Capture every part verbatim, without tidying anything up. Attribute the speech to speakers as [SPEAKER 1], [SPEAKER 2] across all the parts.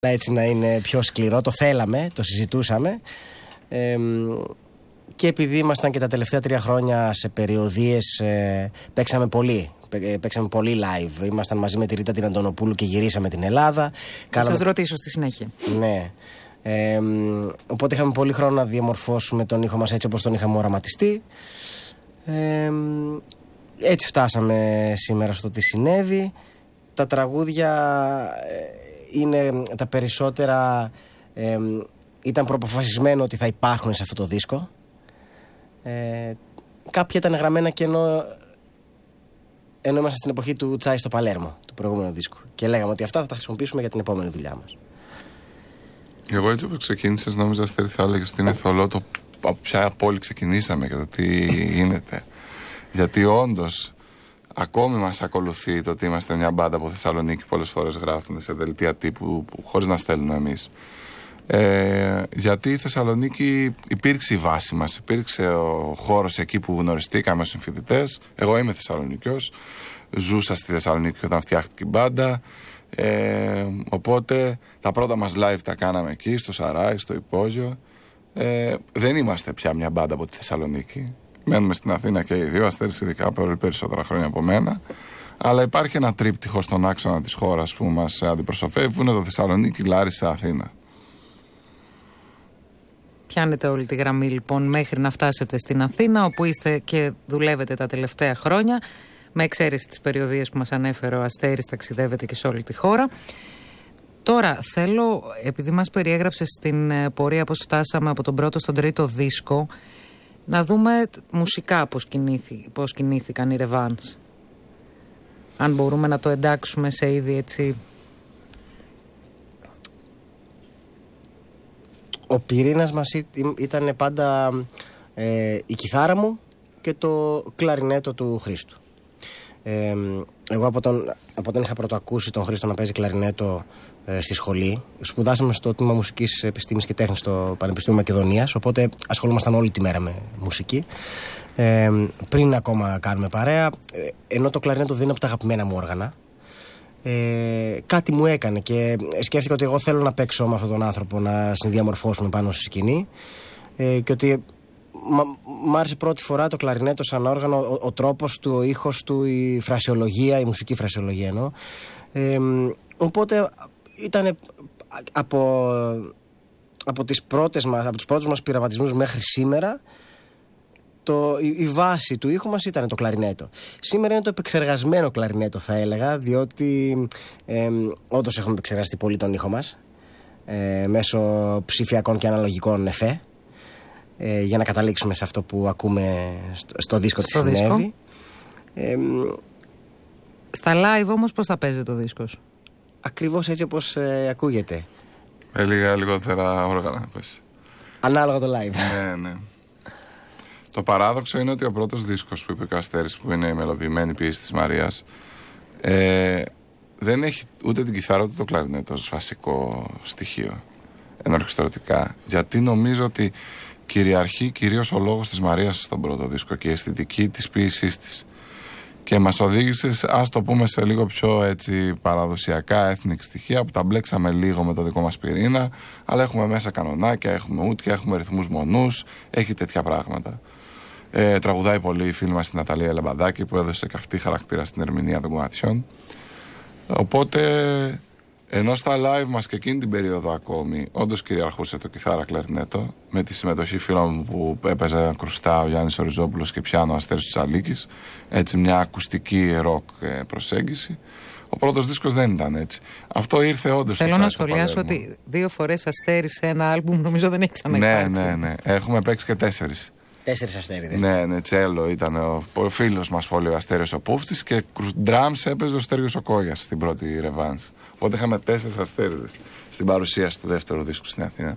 [SPEAKER 1] έτσι να είναι πιο σκληρό. Το θέλαμε, το συζητούσαμε. Ε, και επειδή ήμασταν και τα τελευταία τρία χρόνια σε περιοδίες, ε, παίξαμε πολύ. Παίξαμε πολύ live. Ήμασταν μαζί με τη Ρίτα την Αντωνοπούλου και γυρίσαμε την Ελλάδα.
[SPEAKER 2] Θα
[SPEAKER 1] Κάναμε...
[SPEAKER 2] σας ρωτήσω στη συνέχεια.
[SPEAKER 1] Ναι. Ε, οπότε είχαμε πολύ χρόνο να διαμορφώσουμε τον ήχο μας έτσι όπως τον είχαμε οραματιστεί. Ε, έτσι φτάσαμε σήμερα στο τι συνέβη. Τα τραγούδια είναι τα περισσότερα, ε, ήταν προποφασισμένο ότι θα υπάρχουν σε αυτό το δίσκο. Ε, κάποια ήταν γραμμένα και ενώ, ενώ είμαστε στην εποχή του Τσάι στο Παλέρμο, του προηγούμενου δίσκου, και λέγαμε ότι αυτά θα τα χρησιμοποιήσουμε για την επόμενη δουλειά μας.
[SPEAKER 3] Εγώ έτσι όπως ξεκίνησες νόμιζα, Αστέρη, θα έλεγες ότι είναι θολό το από ποια πόλη ξεκινήσαμε και το τι γίνεται. Γιατί όντως ακόμη μας ακολουθεί το ότι είμαστε μια μπάντα από Θεσσαλονίκη, πολλές φορές γράφουν σε δελτία τύπου που, χωρίς να στέλνουμε εμείς. Ε, γιατί η Θεσσαλονίκη υπήρξε η βάση μας, υπήρξε ο χώρος εκεί που γνωριστήκαμε ως συμφοιτητές. Εγώ είμαι Θεσσαλονικιός, ζούσα στη Θεσσαλονίκη όταν φτιάχτηκε η μπάντα. Ε, οπότε τα πρώτα μας live τα κάναμε εκεί, στο Σαράι, στο Υπόγειο. Ε, δεν είμαστε πια μια μπάντα από τη Θεσσαλονίκη. Μένουμε στην Αθήνα και οι δύο, Αστέρης ειδικά πολύ περισσότερα χρόνια από μένα. Αλλά υπάρχει ένα τρίπτυχο στον άξονα της χώρας που μας αντιπροσωπεύει, που είναι το Θεσσαλονίκη, Λάρισα, Αθήνα.
[SPEAKER 2] Πιάνετε όλη τη γραμμή λοιπόν μέχρι να φτάσετε στην Αθήνα, όπου είστε και δουλεύετε τα τελευταία χρόνια. Με εξαίρεση τις περιοδίες που μας ανέφερε ο Αστέρης, ταξιδεύετε και σε όλη τη χώρα. Τώρα θέλω, επειδή μας περιέγραψε στην πορεία πώς φτάσαμε από τον πρώτο στον τρίτο δίσκο, να δούμε μουσικά πώς, κινήθη, πώς κινήθηκαν οι Revans. Αν μπορούμε να το εντάξουμε σε είδη έτσι.
[SPEAKER 1] Ο πυρήνας μας ήταν πάντα ε, η κιθάρα μου και το κλαρινέτο του Χρήστου. Ε, εγώ από τον, από όταν είχα πρωτοακούσει τον Χρήστο να παίζει κλαρινέτο ε, στη σχολή, σπουδάσαμε στο τμήμα Μουσικής Επιστήμης και Τέχνης στο Πανεπιστήμιο Μακεδονίας, οπότε ασχολούμασταν όλη τη μέρα με μουσική. Ε, πριν ακόμα κάνουμε παρέα, ε, ενώ το κλαρινέτο δεν είναι από τα αγαπημένα μου όργανα, ε, κάτι μου έκανε και σκέφτηκα ότι εγώ θέλω να παίξω με αυτόν τον άνθρωπο, να συνδιαμορφώσουμε πάνω στη σκηνή, ε, και ότι μ' άρεσε πρώτη φορά το κλαρινέτο σαν όργανο, ο, ο τρόπος του, ο ήχος του, η φρασιολογία, η μουσική φρασιολογία εννοώ. Ε, οπότε ήταν από, από, τις πρώτες μας, από τους πρώτους μας πειραματισμούς μέχρι σήμερα, το, η, η βάση του ήχου μας ήταν το κλαρινέτο. Σήμερα είναι το επεξεργασμένο κλαρινέτο, θα έλεγα, διότι ε, όντως έχουμε επεξεργαστεί πολύ τον ήχο μας ε, μέσω ψηφιακών και αναλογικών εφέ, Ε, για να καταλήξουμε σε αυτό που ακούμε στο, στο δίσκο της συνέβη. Ε,
[SPEAKER 2] Στα live όμως πώς θα παίζει το δίσκος?
[SPEAKER 1] Ακριβώς έτσι όπως ε, ακούγεται.
[SPEAKER 3] Με λίγα λιγότερα όργανα πες.
[SPEAKER 1] Ανάλογα το live.
[SPEAKER 3] Ναι, ναι. Το παράδοξο είναι ότι ο πρώτος δίσκος που είπε ο Αστέρης, που είναι η μελοποιημένη ποίηση της Μαρίας, ε, δεν έχει ούτε την κιθάρα ούτε το κλαρινέτο ως βασικό στοιχείο ενορχιστρωτικά. Γιατί νομίζω ότι κυριαρχεί κυρίως ο λόγος της Μαρίας στον πρώτο δίσκο και η αισθητική της ποίησής της. Και μας οδήγησε, ας το πούμε, σε λίγο πιο έτσι παραδοσιακά ethnic στοιχεία που τα μπλέξαμε λίγο με το δικό μας πυρήνα, αλλά έχουμε μέσα κανονάκια, έχουμε ούτια, έχουμε ρυθμούς μονούς, έχει τέτοια πράγματα. Ε, τραγουδάει πολύ η φίλη μας η Ναταλία Λεμπαντάκη, που έδωσε καυτή χαρακτήρα στην ερμηνεία των κομματιών. Οπότε, ενώ στα live μας και εκείνη την περίοδο ακόμη όντως κυριαρχούσε το κιθάρα κλαρινέτο, με τη συμμετοχή φίλων μου που έπαιζε κρουστά ο Γιάννης Οριζόπουλος και πιάνο ο Αστέρης Τσαλίκης, έτσι μια ακουστική ροκ προσέγγιση. Ο πρώτος δίσκος δεν ήταν έτσι. Αυτό ήρθε όντως.
[SPEAKER 2] Θέλω να σχολιάσω ότι δύο φορές Αστέρης σε ένα άλμπουμ νομίζω δεν έχει ξαναυπάρξει.
[SPEAKER 3] Ναι, ναι, ναι. Έχουμε παίξει και τέσσερις.
[SPEAKER 1] Τέσσερις αστέριδες.
[SPEAKER 3] Ναι, ναι, τσέλο ήταν ο, ο φίλος μας πολύ ο Αστέριος ο Πούφτης και drums έπαιζε ο Στέργιος ο Κόγιας στην πρώτη Revans. Οπότε είχαμε τέσσερις αστέριδες στην παρουσίαση του δεύτερου δίσκου στην Αθήνα.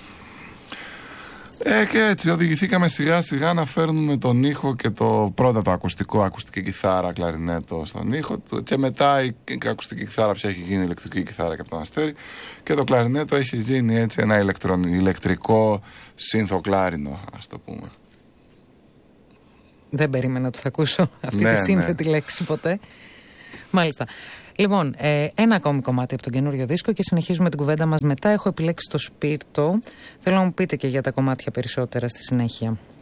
[SPEAKER 3] Ε, και έτσι οδηγηθήκαμε σιγά σιγά να φέρνουμε τον ήχο και το πρώτα το ακουστικό, ακουστική κιθάρα, κλαρινέτο στον ήχο, και μετά η ακουστική κιθάρα πια έχει γίνει ηλεκτρική κιθάρα και από τον Αστέρη, και το κλαρινέτο έχει γίνει έτσι ένα ηλεκτρον, ηλεκτρικό σύνθοκλάρινο, ας το πούμε.
[SPEAKER 2] Δεν περίμενα να το θα ακούσω αυτή
[SPEAKER 3] ναι,
[SPEAKER 2] τη σύνθετη
[SPEAKER 3] ναι.
[SPEAKER 2] λέξη ποτέ. Μάλιστα. Λοιπόν, ε, ένα ακόμη κομμάτι από τον καινούριο δίσκο και συνεχίζουμε την κουβέντα μας μετά. Έχω επιλέξει το Σπίρτο. Θέλω να μου πείτε και για τα κομμάτια περισσότερα στη συνέχεια.